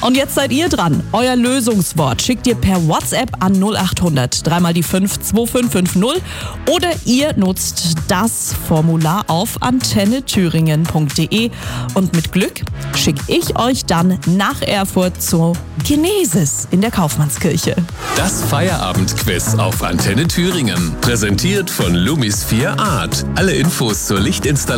Und jetzt seid ihr dran. Euer Lösungswort schickt ihr per WhatsApp an 0800 3 mal die 5 2550 oder ihr nutzt das Formular auf antennethüringen.de und mit Glück schicke ich euch dann nach Erfurt zur Genesis in der Kaufmannskirche. Das Feierabendquiz auf Antenne Thüringen. Präsentiert von Lumis 4 Art. Alle Infos zur Lichtinstallation